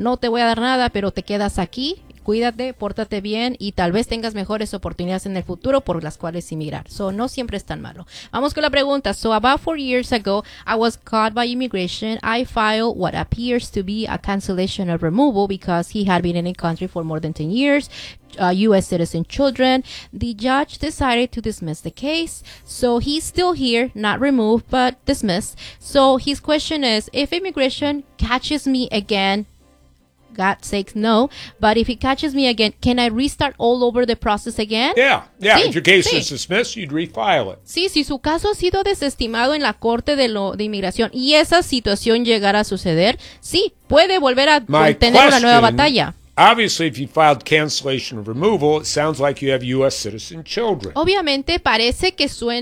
no te voy a dar nada, pero te quedas aquí. Cuídate, pórtate bien y tal vez tengas mejores oportunidades en el futuro por las cuales emigrar. So, no siempre es tan malo. Vamos con la pregunta. So, about 4 years ago, I was caught by immigration. I filed what appears to be a cancellation of removal because he had been in the country for more than 10 years. U.S. citizen children. The judge decided to dismiss the case. So, he's still here, not removed, but dismissed. So, his question is, if immigration catches me again, God's sakes, no. But if he catches me again, can I restart all over the process again? Yeah. Sí, If your case sí. is dismissed, you'd refile it. Sí, si su caso ha sido desestimado en la corte de inmigración y esa situación llegara a suceder, sí, puede volver a tener una nueva batalla. Obviously, if you filed cancellation of removal, it sounds like you have U.S. citizen children. Obviamente parece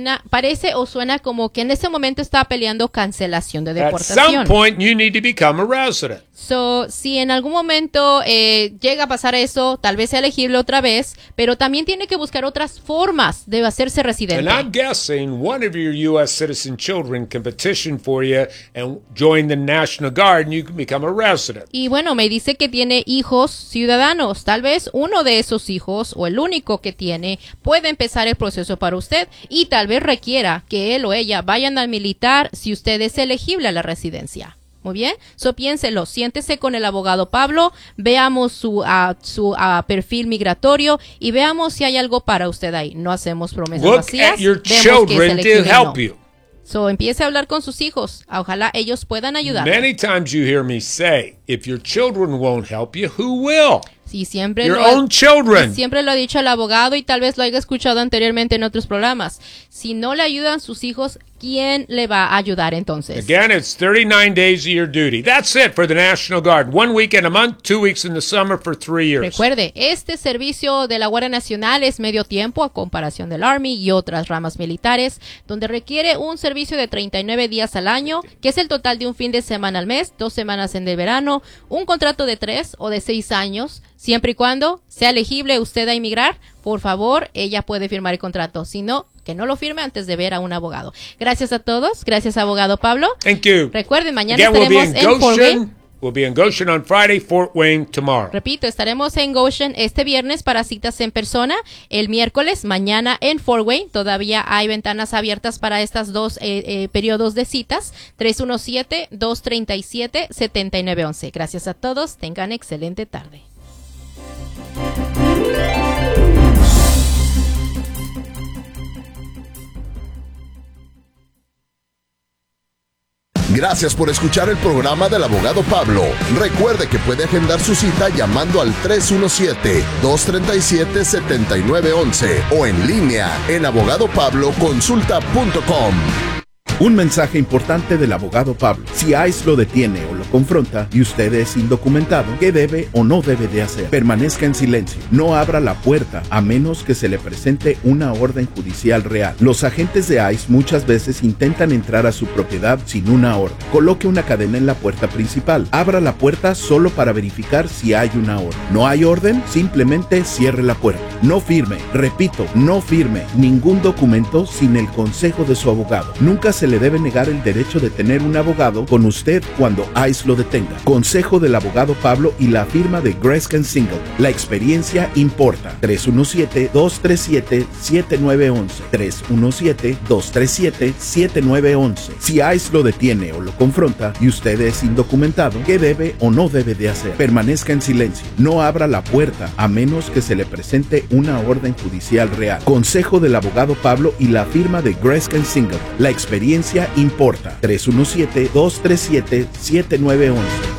o suena como que en ese momento está peleando cancelación de At deportación. some point, you need to become a resident. So, si en algún momento llega a pasar eso, tal vez sea elegible otra vez, pero también tiene que buscar otras formas de hacerse residente. And I'm guessing one of your U.S. citizen children can petition for you and join the National Guard, and you can become a resident. Y bueno, me dice que tiene hijos ciudadanos. Tal vez uno de esos hijos, o el único que tiene, puede empezar el proceso para usted y tal vez requiera que él o ella vayan al militar si usted es elegible a la residencia. Muy bien, piénselo, siéntese con el abogado Pablo, veamos su perfil migratorio y veamos si hay algo para usted ahí. No hacemos promesas Look vacías, at your vemos que es children elegible to o no. help you. Empiece a hablar con sus hijos. Ojalá ellos puedan ayudarle. Many times you hear me say, if your children won't help you, who will? Sí, siempre Your own children. Siempre lo ha dicho el abogado y tal vez lo haya escuchado anteriormente en otros programas. Si no le ayudan sus hijos, ¿quién le va a ayudar entonces? Again, it's 39 days of your duty. That's it for the National Guard. 1 weekend a month, 2 weeks in the summer for 3 years. Recuerde, este servicio de la Guardia Nacional es medio tiempo a comparación del Army y otras ramas militares, donde requiere un servicio de 39 días al año, que es el total de un fin de semana al mes, 2 semanas en el verano, un contrato de 3 o de 6 años, siempre y cuando sea elegible usted a inmigrar. Por favor, ella puede firmar el contrato. Si no, que no lo firme antes de ver a un abogado. Gracias a todos. Gracias, abogado Pablo. Thank you. Recuerden, mañana Again, estaremos en Fort Wayne. We'll be in Goshen on Friday, Fort Wayne tomorrow. Repito, estaremos en Goshen este viernes para citas en persona. El miércoles, mañana en Fort Wayne. Todavía hay ventanas abiertas para estas dos periodos de citas. 317-237-7911. Gracias a todos. Tengan excelente tarde. Gracias por escuchar el programa del abogado Pablo. Recuerde que puede agendar su cita llamando al 317-237-7911 o en línea en abogadopabloconsulta.com. Un mensaje importante del abogado Pablo. Si ICE lo detiene o lo confronta y usted es indocumentado, ¿qué debe o no debe de hacer? Permanezca en silencio. No abra la puerta a menos que se le presente una orden judicial real. Los agentes de ICE muchas veces intentan entrar a su propiedad sin una orden. Coloque una cadena en la puerta principal. Abra la puerta solo para verificar si hay una orden. ¿No hay orden? Simplemente cierre la puerta. No firme, repito, no firme ningún documento sin el consejo de su abogado. Nunca se le debe negar el derecho de tener un abogado con usted cuando ICE lo detenga. Consejo del abogado Pablo y la firma de Greskin Singleton. La experiencia importa. 317-237-7911. 317-237-7911. Si ICE lo detiene o lo confronta y usted es indocumentado, ¿qué debe o no debe de hacer? Permanezca en silencio. No abra la puerta a menos que se le presente una orden judicial real. Consejo del abogado Pablo y la firma de Greskin Singleton. La experiencia importa. 317-237-7911.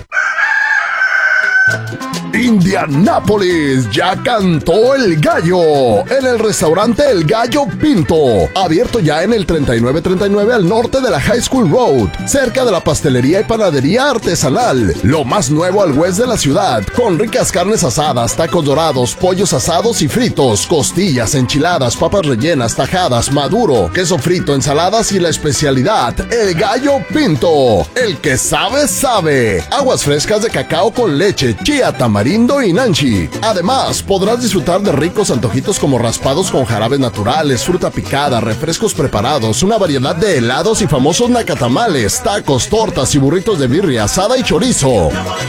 Indianápolis, ya cantó el gallo en el restaurante El Gallo Pinto, abierto ya en el 3939 al norte de la High School Road, cerca de la pastelería y panadería artesanal, lo más nuevo al west de la ciudad, con ricas carnes asadas, tacos dorados, pollos asados y fritos, costillas, enchiladas, papas rellenas, tajadas, maduro, queso frito, ensaladas y la especialidad, El Gallo Pinto, el que sabe, sabe, aguas frescas de cacao con leche, chía, tamarindo y nanchi. Además, podrás disfrutar de ricos antojitos como raspados con jarabes naturales, fruta picada, refrescos preparados, una variedad de helados y famosos nacatamales, tacos, tortas y burritos de birria asada y chorizo.